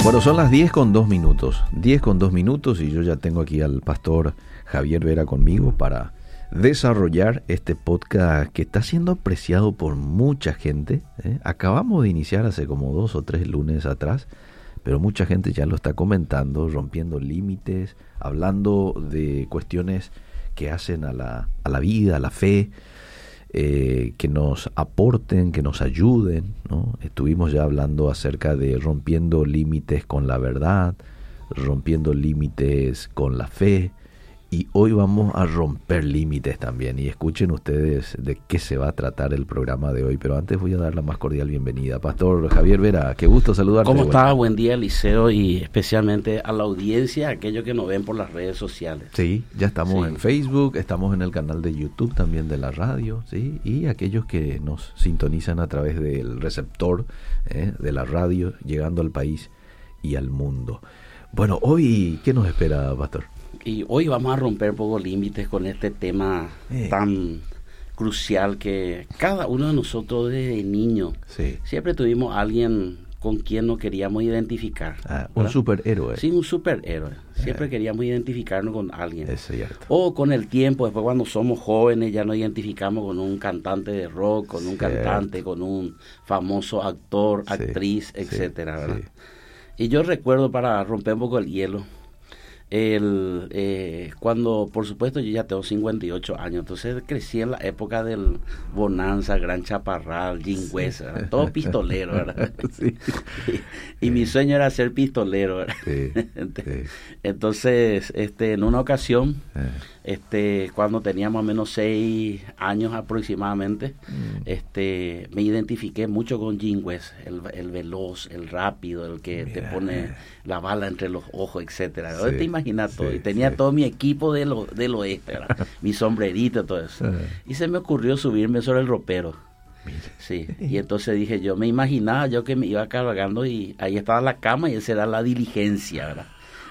Bueno, son las 10:02 10:02 y yo ya tengo aquí al pastor Javier Vera conmigo para desarrollar este podcast que está siendo apreciado por mucha gente. Acabamos de iniciar hace como 2 o 3 lunes atrás, pero mucha gente ya lo está comentando, rompiendo límites, hablando de cuestiones que hacen a la vida, a la fe, que nos aporten, que nos ayuden, ¿no? Estuvimos ya hablando acerca de rompiendo límites con la verdad, rompiendo límites con la fe, y hoy vamos a romper límites también. Y escuchen ustedes de qué se va a tratar el programa de hoy, pero antes voy a dar la más cordial bienvenida. Pastor Javier Vera, qué gusto saludarte. ¿Cómo está? Buen día, Eliseo, y especialmente a la audiencia, aquellos que nos ven por las redes sociales. Sí, ya estamos en Facebook, estamos en el canal de YouTube también de la radio, ¿sí? Y aquellos que nos sintonizan a través del receptor de la radio, llegando al país y al mundo. Bueno, hoy, ¿qué nos espera, pastor? Y hoy vamos a romper pocos límites con este tema tan crucial que cada uno de nosotros desde niño siempre tuvimos a alguien con quien nos queríamos identificar. Un superhéroe. Sí, un superhéroe. Siempre queríamos identificarnos con alguien. Es cierto. O con el tiempo, después cuando somos jóvenes ya nos identificamos con un cantante de rock, con un cantante, con un famoso actor, actriz, etcétera, ¿verdad? Y yo recuerdo, para romper un poco el hielo, cuando, por supuesto, yo ya tengo 58 años, entonces crecí en la época del Bonanza, Gran Chaparral, Jim West, ¿verdad? Todo pistolero, ¿verdad? Sí. Y mi sueño era ser pistolero, ¿verdad? Entonces, en una ocasión, cuando tenía más o menos 6 años aproximadamente, me identifiqué mucho con Jim West, el veloz, el rápido, el que te pone la bala entre los ojos, etcétera. Te imaginas todo. Y tenía todo mi equipo del oeste, ¿verdad? Mi sombrerito, todo eso. Y se me ocurrió subirme sobre el ropero. Sí, y entonces dije yo, me imaginaba yo que me iba cargando y ahí estaba la cama y esa era la diligencia, ¿verdad?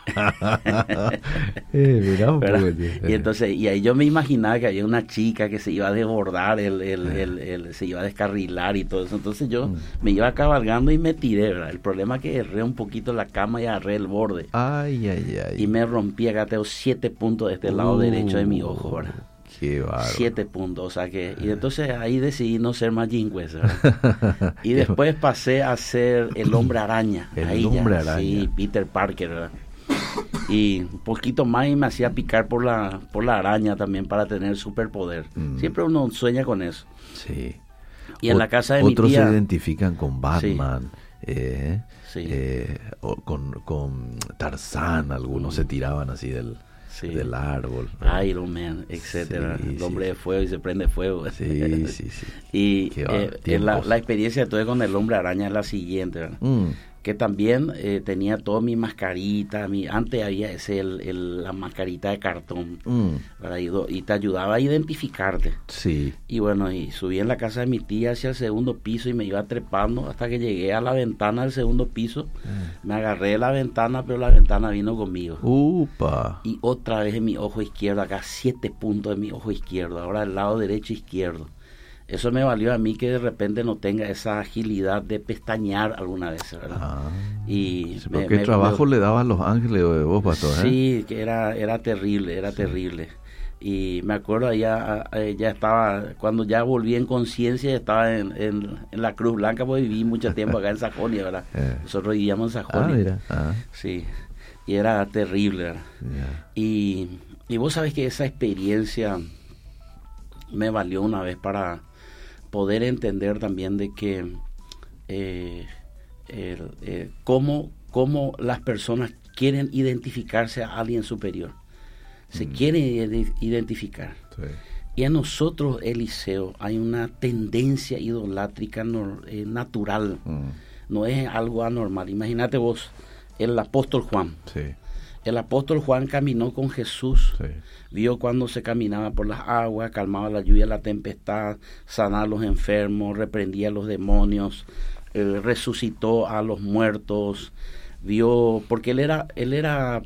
Y entonces, y ahí yo me imaginaba que había una chica que se iba a desbordar, se iba a descarrilar y todo eso. Entonces yo me iba cabalgando y me tiré, ¿verdad? El problema es que erré un poquito la cama y agarré el borde. Y me rompí, acá tengo 7 puntos de este lado derecho de mi ojo, ¿verdad? Qué bárbaro. 7 puntos, o sea que, y entonces ahí decidí no ser más Jim West, ¿verdad? Y después pasé a ser el hombre araña. El hombre araña. Sí, Peter Parker, ¿verdad? Y un poquito más y me hacía picar por la araña también para tener superpoder. Siempre uno sueña con eso. Sí. Y en la casa de mi tía... Otros se identifican con Batman, con Tarzán, algunos se tiraban así del árbol, ¿verdad? Iron Man, etcétera, el hombre de fuego y se prende fuego. Sí. Y la experiencia que tuve con el hombre araña es la siguiente, ¿verdad? Que también tenía toda mi mascarita, antes había la mascarita de cartón, ¿verdad? Y te ayudaba a identificarte. Sí. Y bueno, y subí en la casa de mi tía hacia el segundo piso y me iba trepando hasta que llegué a la ventana del segundo piso. Me agarré de la ventana, pero la ventana vino conmigo. ¡Upa! Y otra vez en mi ojo izquierdo, acá 7 puntos de mi ojo izquierdo, ahora del lado derecho izquierdo. Eso me valió a mí que de repente no tenga esa agilidad de pestañear alguna vez, ¿verdad? ¿Qué trabajo le daban los ángeles de vos, pastor? Sí, que era terrible, terrible. Y me acuerdo, ya estaba, cuando ya volví en conciencia, estaba en la Cruz Blanca, porque viví mucho tiempo acá en Sajonia, ¿verdad? Nosotros vivíamos en Sajonia. Sí, y era terrible, ¿verdad? Y vos sabés que esa experiencia me valió una vez para poder entender también de que cómo las personas quieren identificarse a alguien superior. Se quieren identificar. Sí. Y a nosotros, Eliseo, hay una tendencia idolátrica natural. No es algo anormal. Imagínate vos, el apóstol Juan. Sí. El apóstol Juan caminó con Jesús, vio cuando se caminaba por las aguas, calmaba la lluvia, la tempestad, sanaba a los enfermos, reprendía a los demonios, resucitó a los muertos, vio, porque él era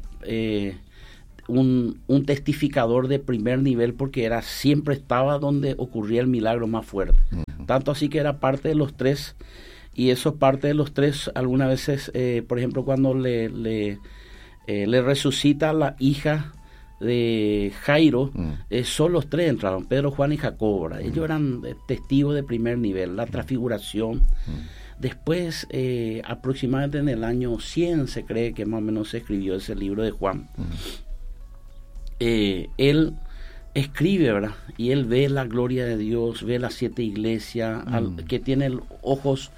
un testificador de primer nivel, porque siempre estaba donde ocurría el milagro más fuerte. Tanto así que era parte de los 3 y eso es parte de los tres. Algunas veces, por ejemplo, cuando le resucita a la hija de Jairo, son los tres entraron, Pedro, Juan y Jacobo, ¿verdad? Ellos eran testigos de primer nivel, la transfiguración. Después, aproximadamente en el año 100 se cree que más o menos se escribió ese libro de Juan. Él escribe, ¿verdad? Y él ve la gloria de Dios, ve las 7 iglesias, que tienen ojos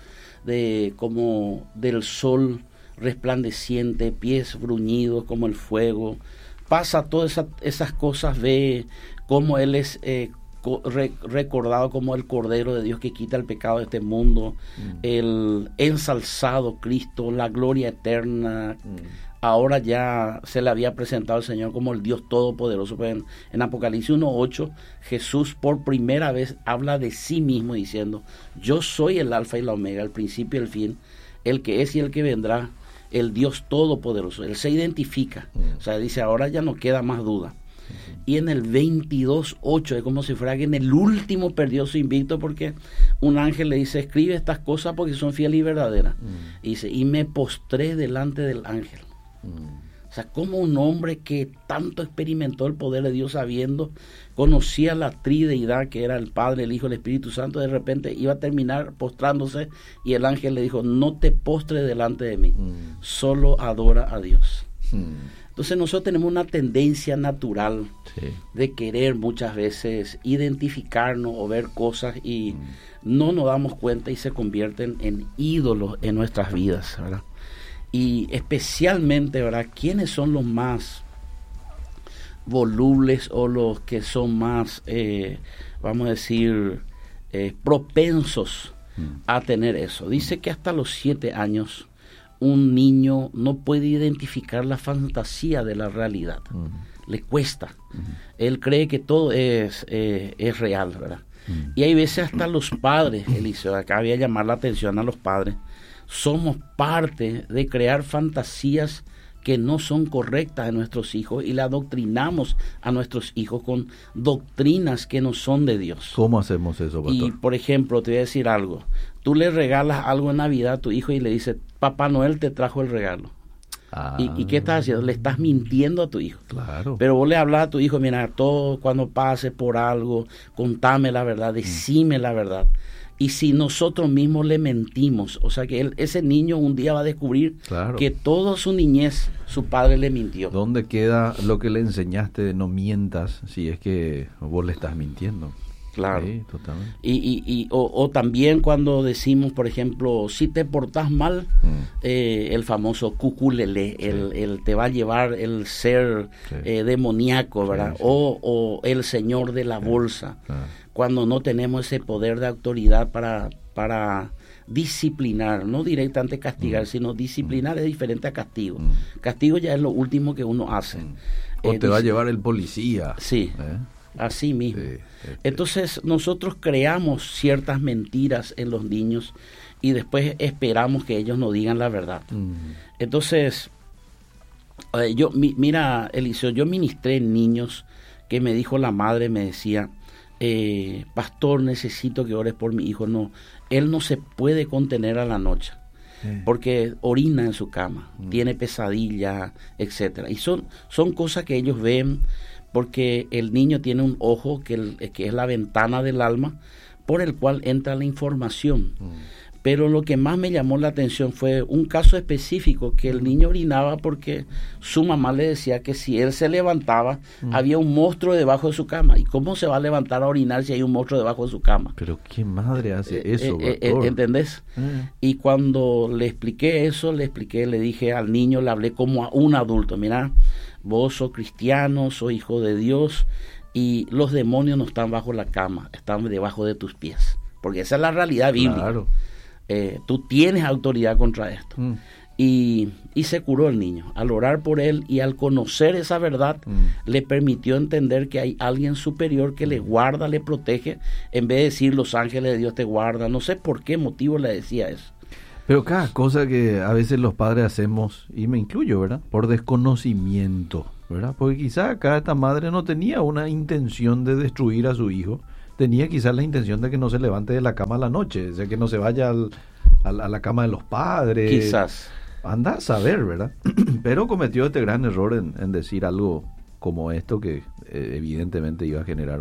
como del sol resplandeciente, pies bruñidos como el fuego. Pasa todas esas cosas, ve cómo él es recordado como el Cordero de Dios que quita el pecado de este mundo, el ensalzado Cristo, la gloria eterna. Ahora ya se le había presentado al Señor como el Dios Todopoderoso. Pues en Apocalipsis 1:8, Jesús por primera vez habla de sí mismo diciendo: yo soy el alfa y la omega, el principio y el fin, el que es y el que vendrá, el Dios Todopoderoso. Él se identifica, o sea, dice, ahora ya no queda más duda. Y en el 22:8 es como si fuera que en el último perdió su invicto, porque un ángel le dice: escribe estas cosas porque son fieles y verdaderas. Y dice: y me postré delante del ángel. O sea, como un hombre que tanto experimentó el poder de Dios, sabiendo, conocía la trideidad que era el Padre, el Hijo y el Espíritu Santo, de repente iba a terminar postrándose y el ángel le dijo: no te postres delante de mí, solo adora a Dios. Entonces nosotros tenemos una tendencia natural de querer muchas veces identificarnos o ver cosas y no nos damos cuenta y se convierten en ídolos en nuestras vidas, ¿verdad? Y especialmente, ¿verdad?, ¿quiénes son los más volubles o los que son más, vamos a decir, propensos a tener eso? Dice que hasta los 7 años un niño no puede identificar la fantasía de la realidad. Le cuesta. Él cree que todo es real, ¿verdad? Y hay veces hasta los padres, Eliseo, acá voy a llamar la atención a los padres, somos parte de crear fantasías que no son correctas en nuestros hijos y la adoctrinamos a nuestros hijos con doctrinas que no son de Dios. ¿Cómo hacemos eso, pastor? Y, por ejemplo, te voy a decir algo. Tú le regalas algo en Navidad a tu hijo y le dices: Papá Noel te trajo el regalo. ¿Y qué estás haciendo? Le estás mintiendo a tu hijo. Claro. Pero vos le hablas a tu hijo: mira, todo cuando pase por algo, contame la verdad, decime la verdad. Y si nosotros mismos le mentimos, o sea que ese niño un día va a descubrir que toda su niñez su padre le mintió. ¿Dónde queda lo que le enseñaste de no mientas si es que vos le estás mintiendo? Claro. Sí, totalmente. O también cuando decimos, por ejemplo, si te portás mal, el famoso cuculele, el te va a llevar el ser demoníaco, ¿verdad? O el señor de la bolsa. Cuando no tenemos ese poder de autoridad para disciplinar, no directamente castigar, sino disciplinar es diferente a castigo. Castigo ya es lo último que uno hace. O te va a llevar el policía. Sí. Así mismo. Entonces nosotros creamos ciertas mentiras en los niños y después esperamos que ellos nos digan la verdad. Entonces, mira, Eliseo, yo ministré en niños que me dijo la madre, me decía: pastor, necesito que ores por mi hijo. No, él no se puede contener a la noche porque orina en su cama, tiene pesadillas, etcétera. Y son cosas que ellos ven, porque el niño tiene un ojo que es la ventana del alma por el cual entra la información. Pero lo que más me llamó la atención fue un caso específico, que el niño orinaba porque su mamá le decía que si él se levantaba, había un monstruo debajo de su cama. ¿Y cómo se va a levantar a orinar si hay un monstruo debajo de su cama? Pero ¿qué madre hace eso, doctor? ¿Entendés? Y cuando le expliqué eso, le dije al niño, le hablé como a un adulto: mira, vos sos cristiano, sos hijo de Dios, y los demonios no están bajo la cama, están debajo de tus pies. Porque esa es la realidad bíblica. Claro. Tú tienes autoridad contra esto. Y se curó el niño. Al orar por él y al conocer esa verdad, le permitió entender que hay alguien superior que le guarda, le protege, en vez de decir los ángeles de Dios te guardan. No sé por qué motivo le decía eso. Pero cada cosa que a veces los padres hacemos, y me incluyo, ¿verdad?, por desconocimiento, ¿verdad? Porque quizá acá esta madre no tenía una intención de destruir a su hijo, tenía quizás la intención de que no se levante de la cama a la noche, o sea, que no se vaya a la cama de los padres. Quizás. Anda a saber, ¿verdad? Pero cometió este gran error en decir algo como esto que evidentemente iba a generar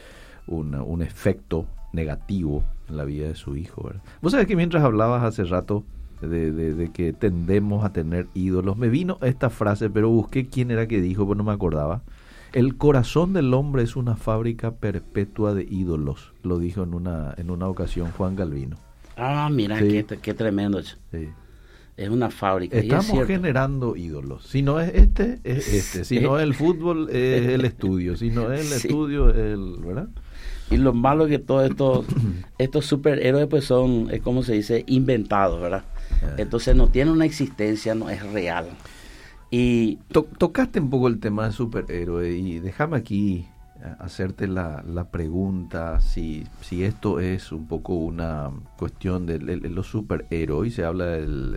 un efecto negativo en la vida de su hijo, ¿verdad? Vos sabés que mientras hablabas hace rato de que tendemos a tener ídolos, me vino esta frase, pero busqué quién era que dijo, pues no me acordaba. El corazón del hombre es una fábrica perpetua de ídolos, lo dijo en una ocasión Juan Calvino. Ah, mira, sí. qué tremendo. Sí. Es una fábrica. Estamos generando ídolos. Si no es este, es este. Si no es el fútbol, es el estudio. Si no es el estudio, es el... ¿verdad? Y lo malo que todos estos superhéroes pues son, como se dice, inventados, ¿verdad? Entonces no tienen una existencia, no es real. Y tocaste un poco el tema de superhéroe y déjame aquí hacerte la pregunta si esto es un poco una cuestión de los superhéroes. Se habla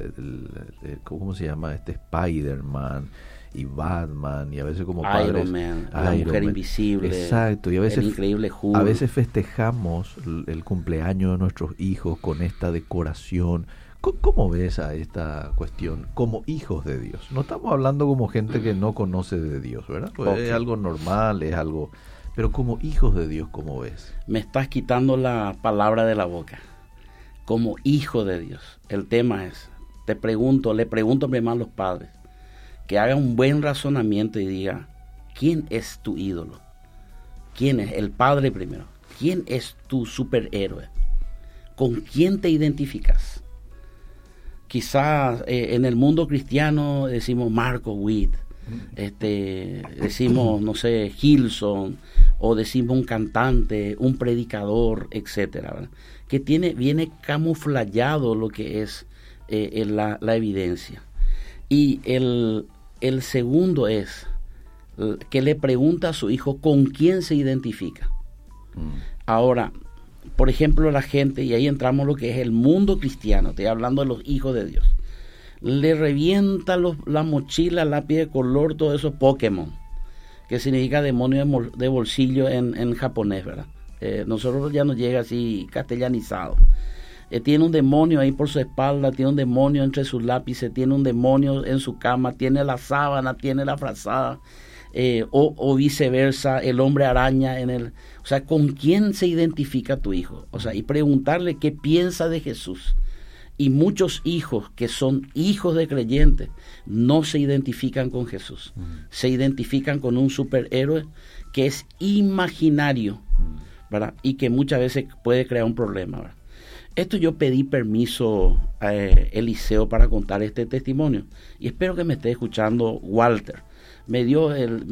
¿cómo se llama? Spider-Man y Batman y a veces como padres Iron Man, la mujer invisible. Exacto, y a veces el increíble Hulk. A veces festejamos el cumpleaños de nuestros hijos con esta decoración. ¿Cómo ves a esta cuestión como hijos de Dios? No estamos hablando como gente que no conoce de Dios, ¿verdad? Pues okay. Es algo normal, es algo... Pero como hijos de Dios, ¿cómo ves? Me estás quitando la palabra de la boca. Como hijo de Dios. El tema es, le pregunto primero a los padres, que hagan un buen razonamiento y diga, ¿quién es tu ídolo? ¿Quién es? El padre primero. ¿Quién es tu superhéroe? ¿Con quién te identificas? Quizás en el mundo cristiano decimos Marco Witt, decimos, no sé, Gilson, o decimos un cantante, un predicador, etcétera, ¿verdad? Que viene camuflado lo que es la evidencia. Y el segundo es que le pregunta a su hijo con quién se identifica. Ahora, por ejemplo, la gente, y ahí entramos lo que es el mundo cristiano, estoy hablando de los hijos de Dios, le revienta la mochila, lápiz de color, todo eso Pokémon, que significa demonio de bolsillo en japonés, ¿verdad? Nosotros ya nos llega así castellanizado. Tiene un demonio ahí por su espalda, tiene un demonio entre sus lápices, tiene un demonio en su cama, tiene la sábana, tiene la frazada, o viceversa, el hombre araña o sea, ¿con quién se identifica tu hijo? O sea, y preguntarle qué piensa de Jesús. Y muchos hijos que son hijos de creyentes no se identifican con Jesús. Se identifican con un superhéroe que es imaginario, ¿verdad? Y que muchas veces puede crear un problema, ¿verdad? Esto yo pedí permiso a Eliseo para contar este testimonio. Y espero que me esté escuchando Walter. Me dio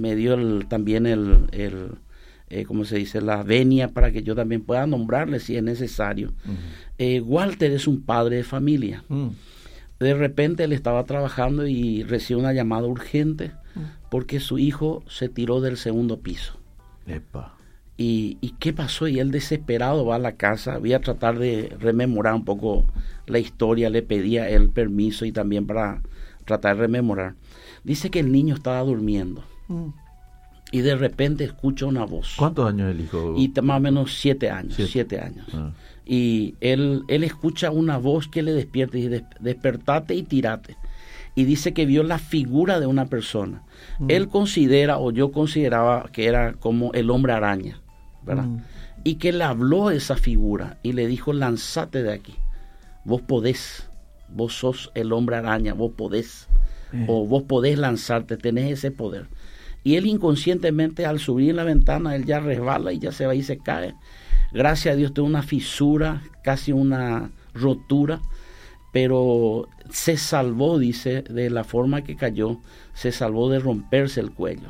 también ¿cómo se dice? La venia para que yo también pueda nombrarle si es necesario. Walter es un padre de familia. De repente él estaba trabajando y recibe una llamada urgente porque su hijo se tiró del segundo piso. Epa. ¿Y qué pasó? Y él desesperado va a la casa. Voy a tratar de rememorar un poco la historia. Le pedía el permiso y también para tratar de rememorar. Dice que el niño estaba durmiendo. Y de repente escucha una voz. ¿Cuántos años el hijo? Y más o menos 7 años. 7 años. Y él escucha una voz que le despierta y dice, despertate y tirate. Y dice que vio la figura de una persona. Él considera, o yo consideraba que era como el hombre araña, ¿verdad? Y que le habló esa figura y le dijo, lanzate de aquí. Vos podés. Vos sos el hombre araña, vos podés. O vos podés lanzarte, tenés ese poder. Y él inconscientemente al subir en la ventana, él ya resbala y ya se va y se cae. Gracias a Dios tuvo una fisura, casi una rotura, pero se salvó, dice, de la forma que cayó, se salvó de romperse el cuello.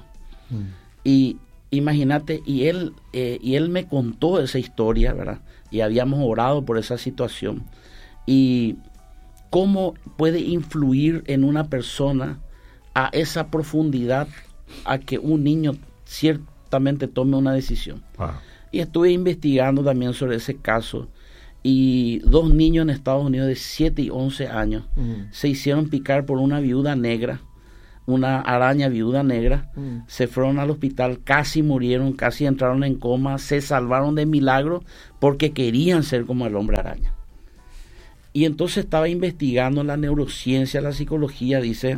Y imagínate, y él me contó esa historia, ¿verdad? Y habíamos orado por esa situación. Y cómo puede influir en una persona a esa profundidad a que un niño ciertamente tome una decisión. Y estuve investigando también sobre ese caso y 2 niños en Estados Unidos de 7 y 11 años se hicieron picar por una viuda negra, una araña viuda negra, se fueron al hospital, casi murieron, casi entraron en coma, se salvaron de milagro porque querían ser como el hombre araña. Y entonces estaba investigando la neurociencia, la psicología, dice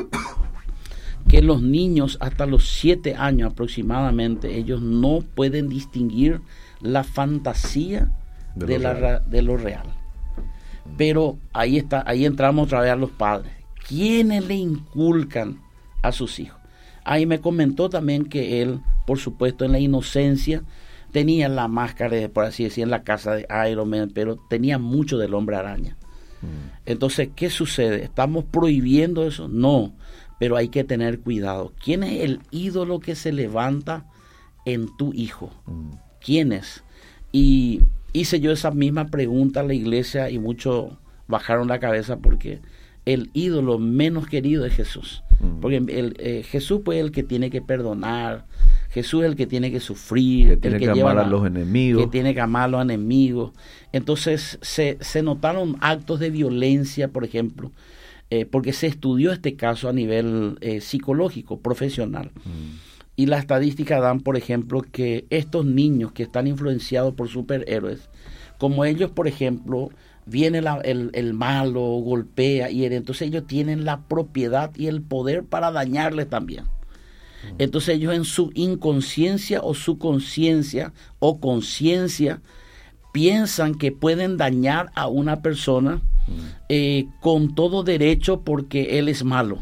que los niños hasta los 7 años aproximadamente, ellos no pueden distinguir la fantasía de lo real. Pero ahí entramos otra vez a los padres. ¿Quiénes le inculcan a sus hijos? Ahí me comentó también que él, por supuesto, en la inocencia, tenía la máscara, por así decir, en la casa de Iron Man, pero tenía mucho del Hombre Araña. Entonces, ¿qué sucede? ¿Estamos prohibiendo eso? No, pero hay que tener cuidado. ¿Quién es el ídolo que se levanta en tu hijo? ¿Quién es? Y hice yo esa misma pregunta a la iglesia y muchos bajaron la cabeza porque el ídolo menos querido es Jesús. Porque Jesús pues, es el que tiene que perdonar, Jesús es el que tiene que sufrir, que tiene que amar a los enemigos. Que tiene que amar a los enemigos. Entonces se notaron actos de violencia, por ejemplo, porque se estudió este caso a nivel psicológico, profesional. Y las estadísticas dan, por ejemplo, que estos niños que están influenciados por superhéroes, como ellos, por ejemplo, viene el malo, golpea, y entonces ellos tienen la propiedad y el poder para dañarles también. Entonces ellos en su inconsciencia o su conciencia o conciencia piensan que pueden dañar a una persona con todo derecho porque él es malo.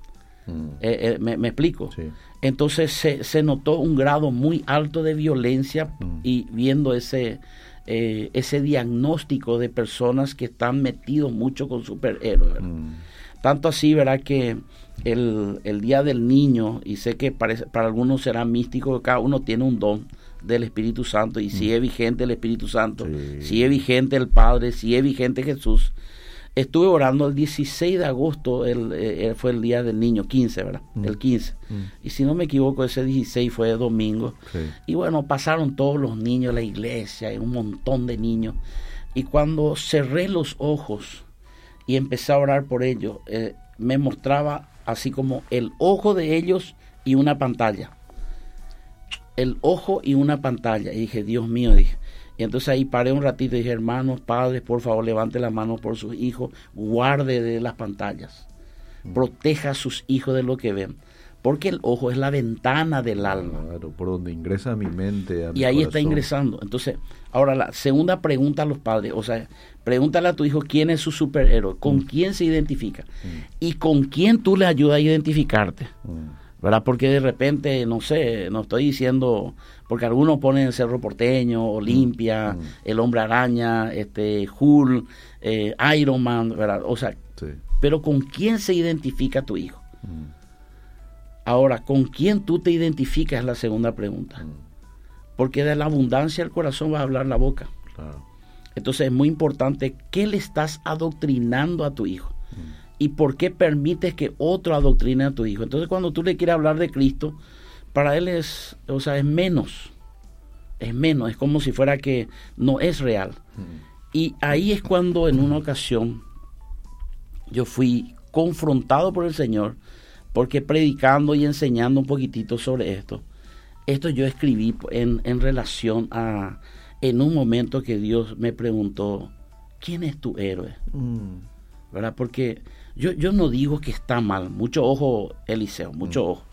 ¿Me explico? Sí. Entonces se notó un grado muy alto de violencia y viendo ese diagnóstico de personas que están metidos mucho con superhéroes. Tanto así, ¿verdad? Que el Día del Niño, y sé que para algunos será místico, cada uno tiene un don del Espíritu Santo, y si es vigente el Espíritu Santo, si es vigente el Padre, si es vigente Jesús. Estuve orando el 16 de agosto, fue el Día del Niño, 15, ¿verdad? El 15. Y si no me equivoco, ese 16 fue domingo. Y bueno, pasaron todos los niños a la iglesia, y un montón de niños. Y cuando cerré los ojos y empecé a orar por ellos, me mostraba así como el ojo de ellos y una pantalla. El ojo y una pantalla. Y dije, Dios mío, dije. Y entonces ahí paré un ratito y dije, hermanos, padres, por favor, levante la mano por sus hijos, guarde de las pantallas, proteja a sus hijos de lo que ven, porque el ojo es la ventana del alma. Claro, por donde ingresa mi mente, a mi y ahí corazón. Está ingresando. Entonces, ahora la segunda pregunta a los padres, o sea, pregúntale a tu hijo quién es su superhéroe, con quién se identifica, y con quién tú le ayudas a identificarte. ¿Verdad? Porque de repente, no sé, no estoy diciendo, porque algunos ponen el Cerro Porteño, Olimpia, el Hombre Araña, Hulk, Iron Man, ¿verdad? O sea, pero ¿con quién se identifica tu hijo? Ahora, ¿con quién tú te identificas? Es la segunda pregunta. Porque de la abundancia del corazón va a hablar la boca. Claro. Entonces es muy importante qué le estás adoctrinando a tu hijo. ¿Y por qué permites que otro adoctrine a tu hijo? Entonces cuando tú le quieres hablar de Cristo, para él es menos. Es menos, es como si fuera que no es real. Y ahí es cuando en una ocasión yo fui confrontado por el Señor, porque predicando y enseñando un poquitito sobre esto yo escribí en relación a, en un momento que Dios me preguntó, ¿quién es tu héroe? ¿Verdad? Porque yo no digo que está mal, mucho ojo, Eliseo, mucho ojo.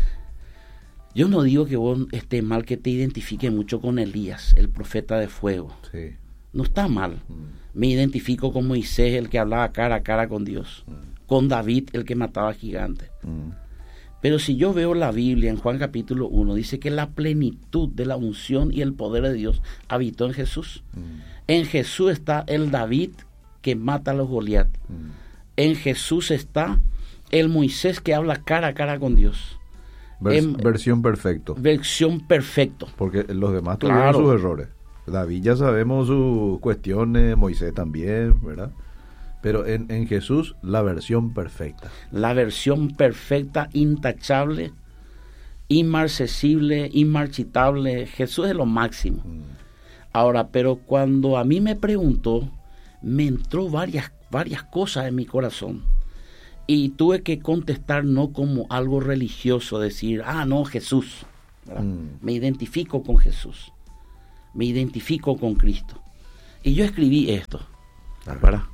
Yo no digo que vos esté mal que te identifique mucho con Elías, el profeta de fuego. Sí. No está mal. Me identifico con Moisés, el que hablaba cara a cara con Dios, con David, el que mataba gigantes. Pero si yo veo la Biblia en Juan capítulo 1, dice que la plenitud de la unción y el poder de Dios habitó en Jesús. En Jesús está el David que mata a los Goliat. En Jesús está el Moisés que habla cara a cara con Dios. Versión perfecto. Versión perfecto. Porque los demás tuvieron sus errores. David ya sabemos sus cuestiones, Moisés también, ¿verdad? Pero en Jesús la versión perfecta. La versión perfecta, intachable, inmarcesible, inmarchitable. Jesús es lo máximo. Ahora, pero cuando a mí me preguntó, me entró varias cosas en mi corazón. Y tuve que contestar no como algo religioso, decir, no, Jesús. Me identifico con Jesús. Me identifico con Cristo. Y yo escribí esto, ¿verdad?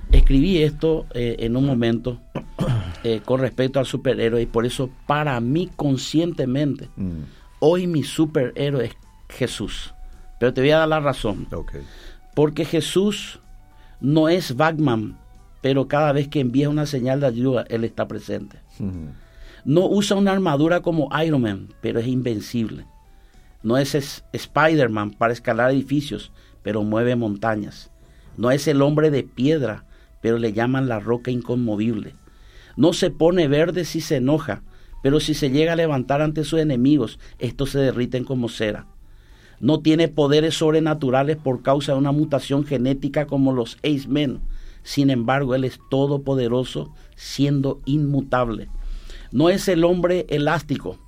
Escribí esto en un momento con respecto al superhéroe, y por eso para mí conscientemente hoy mi superhéroe es Jesús. Pero te voy a dar la razón. Okay. Porque Jesús no es Batman, pero cada vez que envía una señal de ayuda, Él está presente. No usa una armadura como Iron Man, pero es invencible. No es Spider-Man para escalar edificios, pero mueve montañas. No es el hombre de piedra, pero le llaman la roca inconmovible. No se pone verde si se enoja, pero si se llega a levantar ante sus enemigos, estos se derriten como cera. No tiene poderes sobrenaturales por causa de una mutación genética como los X-Men. Sin embargo, Él es todopoderoso, siendo inmutable. No es el hombre elástico,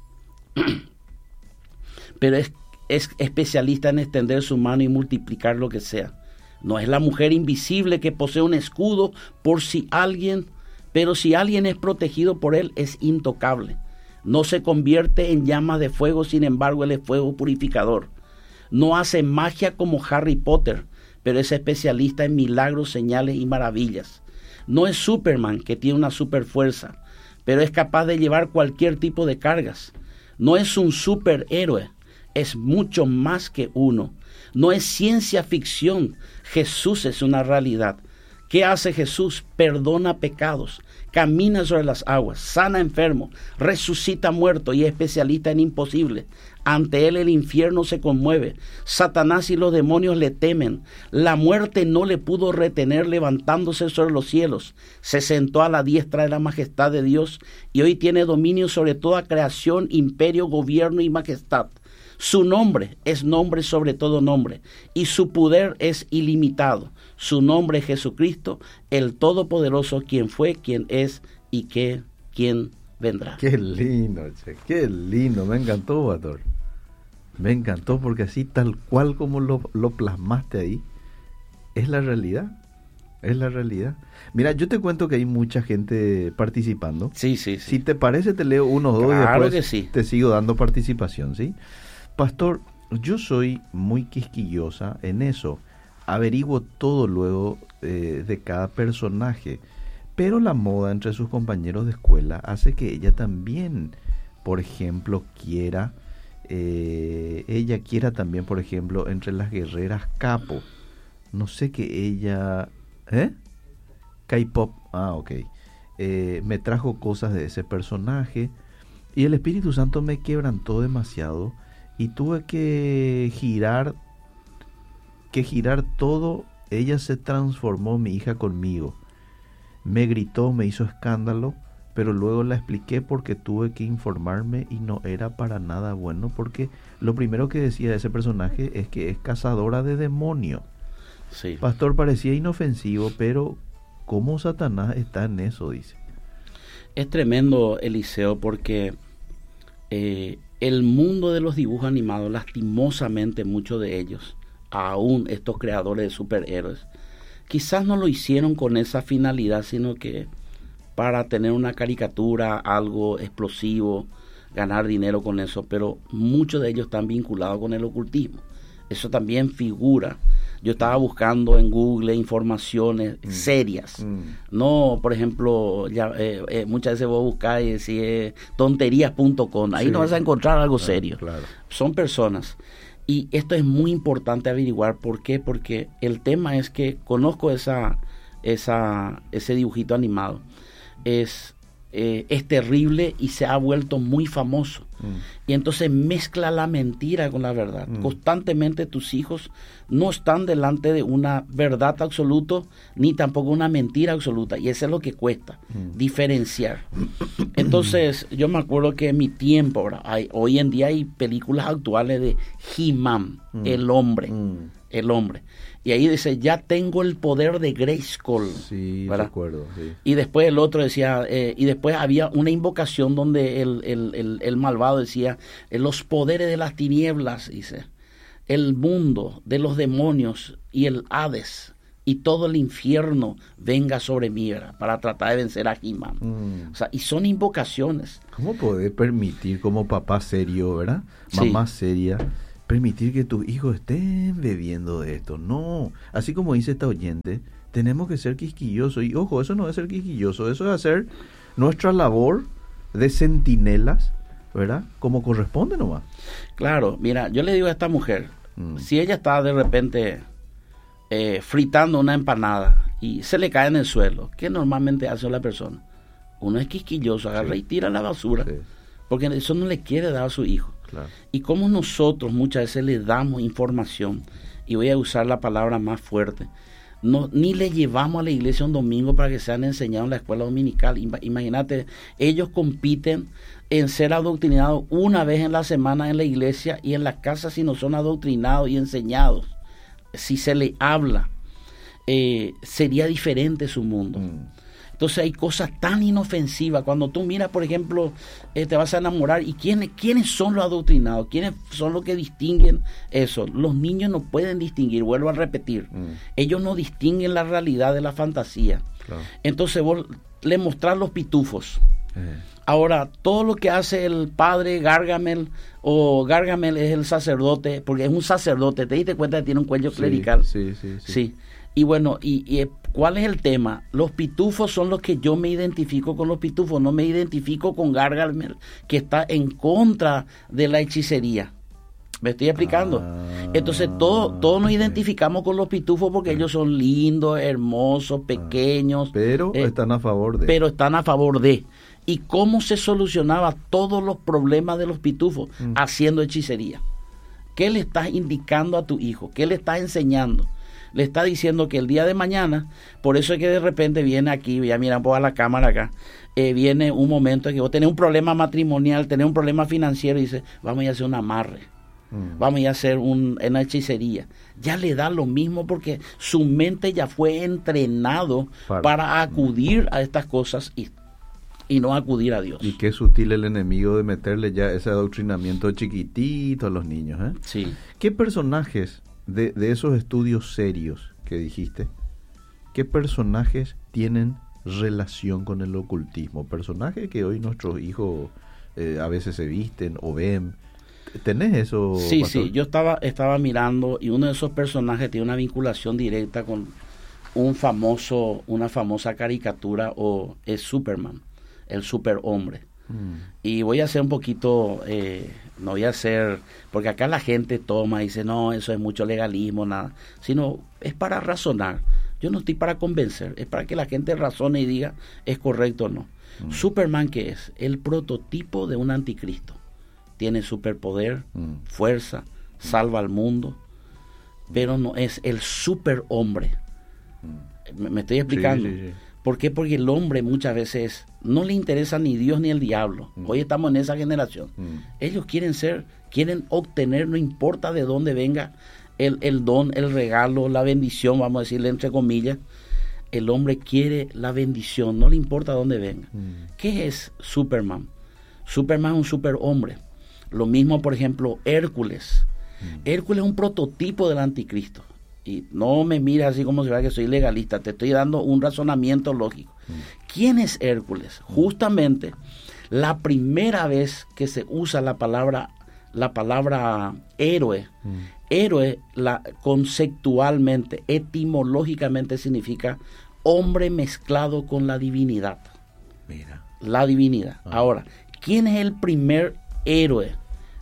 pero es especialista en extender su mano y multiplicar lo que sea. No es la mujer invisible que posee un escudo pero si alguien es protegido por Él, es intocable. No se convierte en llamas de fuego, sin embargo, Él es fuego purificador. No hace magia como Harry Potter, pero es especialista en milagros, señales y maravillas. No es Superman, que tiene una super fuerza, pero es capaz de llevar cualquier tipo de cargas. No es un superhéroe, es mucho más que uno. No es ciencia ficción, Jesús es una realidad. ¿Qué hace Jesús? Perdona pecados, camina sobre las aguas, sana enfermos, resucita muertos y es especialista en imposibles. Ante Él el infierno se conmueve, Satanás y los demonios le temen. La muerte no le pudo retener levantándose sobre los cielos. Se sentó a la diestra de la majestad de Dios y hoy tiene dominio sobre toda creación, imperio, gobierno y majestad. Su nombre es nombre sobre todo nombre, y su poder es ilimitado. Su nombre es Jesucristo, el Todopoderoso, quien fue, quien es y quien vendrá. Qué lindo, che, qué lindo, me encantó, pastor. Me encantó porque así tal cual como lo plasmaste ahí, es la realidad. Es la realidad. Mira, yo te cuento que hay mucha gente participando. Sí. Si te parece, te leo unos dos y después que sí. Te sigo dando participación, ¿sí? Pastor, yo soy muy quisquillosa en eso. Averiguo todo luego de cada personaje. Pero la moda entre sus compañeros de escuela hace que ella también, por ejemplo, quiera también, por ejemplo, entre las guerreras capo. No sé que ella... K-pop. Ok. Me trajo cosas de ese personaje y el Espíritu Santo me quebrantó demasiado y tuve que girar todo. Ella se transformó, mi hija, conmigo. Me gritó, me hizo escándalo, pero luego la expliqué porque tuve que informarme y no era para nada bueno, porque lo primero que decía de ese personaje es que es cazadora de demonios. Sí. Pastor, parecía inofensivo, pero ¿cómo Satanás está en eso? Dice. Es tremendo, Eliseo, porque el mundo de los dibujos animados, lastimosamente muchos de ellos, aún estos creadores de superhéroes, quizás no lo hicieron con esa finalidad, sino que para tener una caricatura, algo explosivo, ganar dinero con eso, pero muchos de ellos están vinculados con el ocultismo. Eso también figura. Yo estaba buscando en Google informaciones serias. No, por ejemplo, muchas veces vos buscás y decís tonterías.com. Ahí no vas a encontrar algo serio. Claro. Son personas. Y esto es muy importante averiguar. ¿Por qué? Porque el tema es que conozco ese dibujito animado. Es terrible y se ha vuelto muy famoso. Y entonces mezcla la mentira con la verdad. Constantemente tus hijos no están delante de una verdad absoluta ni tampoco una mentira absoluta, y eso es lo que cuesta diferenciar. Entonces yo me acuerdo que en mi tiempo, hoy en día hay películas actuales de He-Man, el hombre, y ahí dice, ya tengo el poder de Grayskull. Sí, recuerdo, sí. Y después el otro decía, y después había una invocación donde el malvado decía, los poderes de las tinieblas, dice, el mundo de los demonios y el Hades y todo el infierno venga sobre mí, ¿verdad? Para tratar de vencer a He-Man. O sea, y son invocaciones. ¿Cómo podés permitir como papá serio, verdad? Mamá seria, permitir que tus hijos estén bebiendo de esto? No, así como dice esta oyente, tenemos que ser quisquillosos. Y ojo, eso no es ser quisquilloso, eso es hacer nuestra labor de centinelas, ¿verdad? Como corresponde nomás. Claro, mira, yo le digo a esta mujer, si ella está de repente fritando una empanada y se le cae en el suelo, ¿qué normalmente hace la persona? Uno es quisquilloso, agarra y tira la basura, porque eso no le quiere dar a su hijo. Claro. Y como nosotros muchas veces le damos información, y voy a usar la palabra más fuerte, ni le llevamos a la iglesia un domingo para que sean enseñados en la escuela dominical. Imagínate, ellos compiten en ser adoctrinados una vez en la semana en la iglesia, y en la casa si no son adoctrinados y enseñados, si se le habla, sería diferente su mundo. Entonces hay cosas tan inofensivas. Cuando tú miras, por ejemplo, te vas a enamorar, y ¿quiénes son los adoctrinados? ¿Quiénes son los que distinguen eso? Los niños no pueden distinguir, vuelvo a repetir. Ellos no distinguen la realidad de la fantasía. Claro. Entonces vos le mostrás los pitufos. Ahora, todo lo que hace el padre Gargamel, o Gargamel es el sacerdote, porque es un sacerdote, ¿te diste cuenta que tiene un cuello clerical? Sí. Y bueno, y ¿cuál es el tema? Los pitufos son los que yo me identifico con los pitufos, no me identifico con Gargamel, que está en contra de la hechicería. ¿Me estoy explicando? Entonces todos nos identificamos con los pitufos porque ellos son lindos, hermosos, pequeños. Pero están a favor de. Pero están a favor de. ¿Y cómo se solucionaba todos los problemas de los pitufos? Haciendo hechicería. ¿Qué le estás indicando a tu hijo? ¿Qué le estás enseñando? Le está diciendo que el día de mañana, por eso es que de repente viene aquí, ya mira, ponga la cámara acá, viene un momento en que vos tenés un problema matrimonial, tenés un problema financiero, y dices, vamos a ir a hacer un amarre, vamos a ir a hacer una hechicería. Ya le da lo mismo porque su mente ya fue entrenado para acudir a estas cosas y no acudir a Dios. Y qué sutil el enemigo de meterle ya ese adoctrinamiento chiquitito a los niños, ¿eh? Sí. ¿Qué personajes de esos estudios serios que dijiste, qué personajes tienen relación con el ocultismo? Personajes que hoy nuestros hijos a veces se visten o ven. ¿Tenés eso, Sí, pastor? Sí, yo estaba mirando, y uno de esos personajes tiene una vinculación directa con una famosa caricatura, o es Superman, el superhombre. Y voy a hacer un poquito, no voy a hacer, porque acá la gente toma y dice, no, eso es mucho legalismo, nada, sino es para razonar. Yo no estoy para convencer, es para que la gente razone y diga, es correcto o no. Superman, ¿qué es? El prototipo de un anticristo. Tiene superpoder, fuerza, salva al mundo, pero no es el superhombre. ¿Me estoy explicando? Sí. ¿Por qué? Porque el hombre muchas veces no le interesa ni Dios ni el diablo. Hoy estamos en esa generación. Ellos quieren obtener, no importa de dónde venga el don, el regalo, la bendición, vamos a decirle entre comillas. El hombre quiere la bendición, no le importa dónde venga. ¿Qué es Superman? Superman es un superhombre. Lo mismo, por ejemplo, Hércules. Hércules es un prototipo del anticristo. Y no me mires así como si fuera que soy legalista, te estoy dando un razonamiento lógico. ¿Quién es Hércules? Justamente la primera vez que se usa la palabra héroe, héroe conceptualmente, etimológicamente significa hombre mezclado con la divinidad. Mira. La divinidad. Ahora, ¿quién es el primer héroe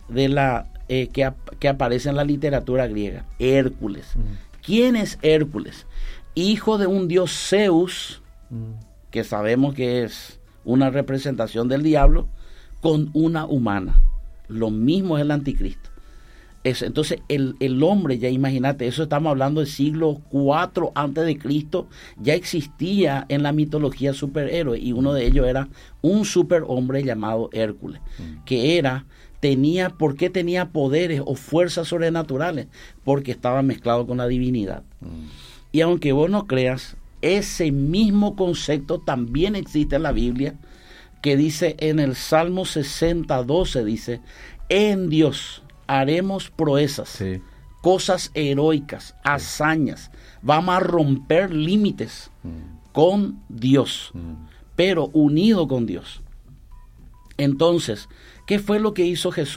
de que aparece en la literatura griega? Hércules. ¿Quién es Hércules? Hijo de un dios Zeus, que sabemos que es una representación del diablo, con una humana. Lo mismo es el anticristo. Entonces el hombre, ya imagínate, eso estamos hablando del siglo IV antes de Cristo, ya existía en la mitología superhéroe, y uno de ellos era un superhombre llamado Hércules, que ¿por qué tenía poderes o fuerzas sobrenaturales? Porque estaba mezclado con la divinidad. Y aunque vos no creas, ese mismo concepto también existe en la Biblia, que dice en el Salmo 60:12, dice, en Dios haremos proezas, cosas heroicas, hazañas, vamos a romper límites con Dios, pero unido con Dios. Entonces, ¿qué fue lo que hizo Jesús?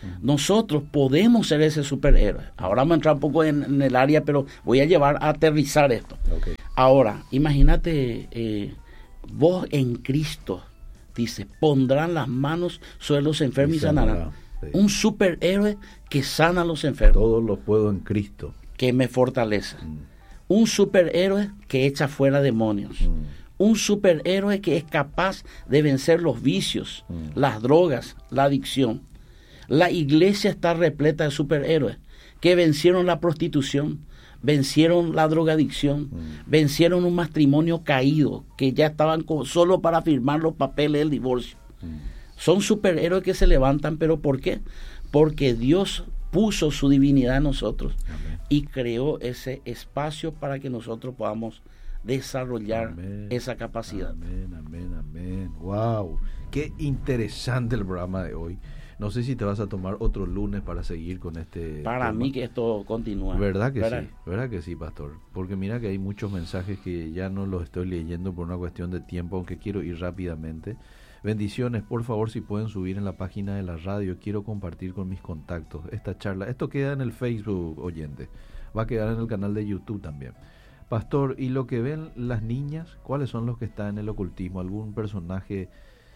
Nosotros podemos ser ese superhéroe. Ahora vamos a entrar un poco en el área, pero voy a llevar a aterrizar esto. Okay. Ahora, imagínate, vos en Cristo, dice, pondrán las manos sobre los enfermos y sanarán. Sí. Un superhéroe que sana a los enfermos. Todo lo puedo en Cristo, que me fortalece. Un superhéroe que echa fuera demonios. Un superhéroe que es capaz de vencer los vicios, las drogas, la adicción. La iglesia está repleta de superhéroes que vencieron la prostitución, vencieron la drogadicción, vencieron un matrimonio caído, que ya estaban solo para firmar los papeles del divorcio. Son superhéroes que se levantan, ¿pero por qué? Porque Dios puso su divinidad en nosotros. Amén. Y creó ese espacio para que nosotros podamos desarrollar amén. Esa capacidad. Amén, amén, amén. Wow, qué interesante el programa de hoy. No sé si te vas a tomar otro lunes para seguir con este para tema. Mí que esto continúa. ¿Verdad que sí? ¿Verdad que sí, pastor? Porque mira que hay muchos mensajes que ya no los estoy leyendo por una cuestión de tiempo, aunque quiero ir rápidamente. Bendiciones, por favor, si pueden subir en la página de la radio, quiero compartir con mis contactos esta charla. Esto queda en el Facebook, oyente, va a quedar en el canal de YouTube también. Pastor, ¿y lo que ven las niñas? ¿Cuáles son los que están en el ocultismo? ¿Algún personaje?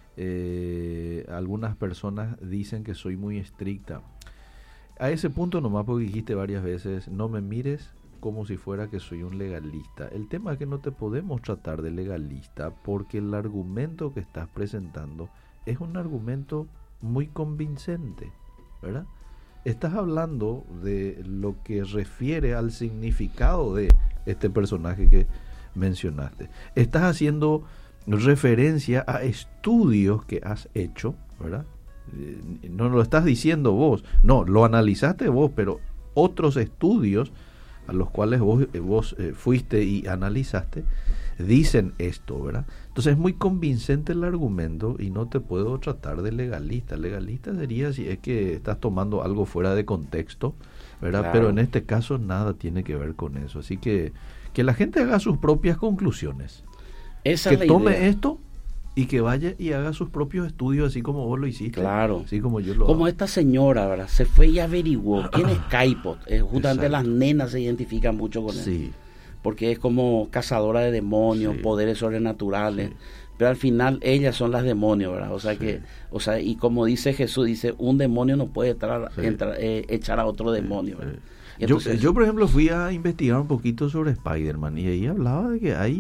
Algunas personas dicen que soy muy estricta. A ese punto nomás, porque dijiste varias veces, no me mires como si fuera que soy un legalista. El tema es que no te podemos tratar de legalista porque el argumento que estás presentando es un argumento muy convincente, ¿verdad? Estás hablando de lo que refiere al significado de este personaje que mencionaste. Estás haciendo referencia a estudios que has hecho, ¿verdad? No lo estás diciendo vos, no, lo analizaste vos, pero otros estudios a los cuales vos fuiste y analizaste, dicen esto, ¿verdad? Entonces es muy convincente el argumento y no te puedo tratar de legalista. Legalista sería si es que estás tomando algo fuera de contexto, ¿verdad? Claro. Pero en este caso nada tiene que ver con eso. Así que la gente haga sus propias conclusiones. Esa que es la tome idea. Esto y que vaya y haga sus propios estudios así como vos lo hiciste. Claro. Así como yo lo como hago. Esta señora, ¿verdad? Se fue y averiguó quién es Caipot. Justamente Exacto. Las nenas se identifican mucho con él. Sí. Porque es como cazadora de demonios, sí. Poderes sobrenaturales. Sí. Pero al final ellas son las demonios, ¿verdad? O sea sí. Y como dice Jesús, dice, un demonio no puede echar a otro demonio, ¿verdad? Entonces, yo por ejemplo fui a investigar un poquito sobre Spider-Man y ahí hablaba de que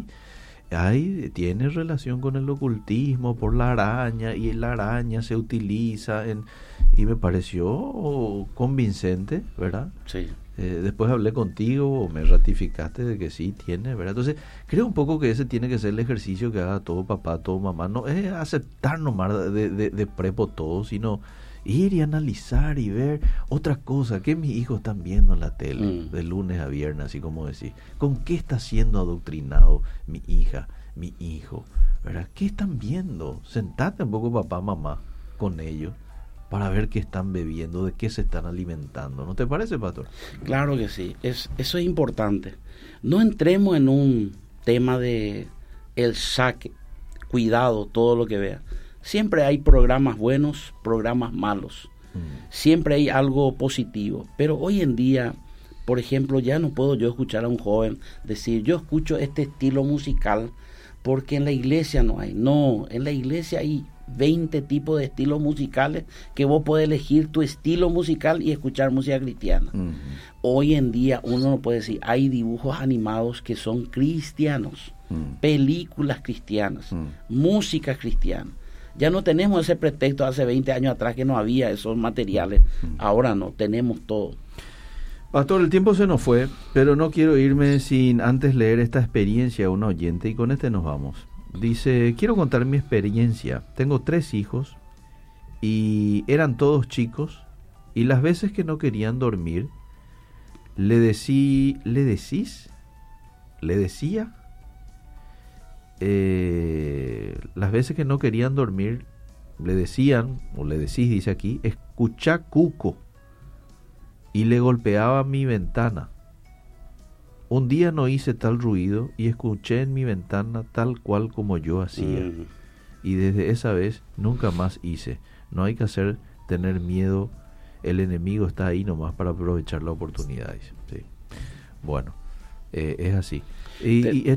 tiene relación con el ocultismo por la araña, y la araña se utiliza y me pareció convincente, ¿verdad? Sí. Después hablé contigo o me ratificaste de que sí tiene, ¿verdad? Entonces creo un poco que ese tiene que ser el ejercicio que haga todo papá, todo mamá. No es aceptar nomás de prepo todo, sino ir y analizar y ver otras cosas que mis hijos están viendo en la tele de lunes a viernes, así como decir, ¿con qué está siendo adoctrinado mi hija, mi hijo? ¿Verdad? ¿Qué están viendo? Sentate un poco papá, mamá con ellos para ver qué están bebiendo, de qué se están alimentando. ¿No te parece, pastor? Claro que sí, eso es importante. No entremos en un tema de el saque, cuidado, todo lo que vea. Siempre hay programas buenos, programas malos. Siempre hay algo positivo. Pero hoy en día, por ejemplo, ya no puedo yo escuchar a un joven decir, yo escucho este estilo musical porque en la iglesia no hay. No, en la iglesia hay 20 tipos de estilos musicales que vos podés elegir tu estilo musical y escuchar música cristiana. Hoy en día uno no puede decir, hay dibujos animados que son cristianos, películas cristianas, música cristiana. Ya no tenemos ese pretexto hace 20 años atrás que no había esos materiales. Ahora no, tenemos todo. Pastor, el tiempo se nos fue, pero no quiero irme sin antes leer esta experiencia a un oyente y con este nos vamos. Dice, quiero contar mi experiencia. Tengo 3 hijos y eran todos chicos y las veces que no querían dormir, le decía, las veces que no querían dormir, le decían, o le decís, dice aquí, escuchá cuco, y le golpeaba mi ventana. Un día no hice tal ruido y escuché en mi ventana tal cual como yo hacía. Y desde esa vez nunca más hice. No hay que tener miedo el enemigo está ahí nomás para aprovechar la oportunidad, dice. Sí. Bueno, es así. Y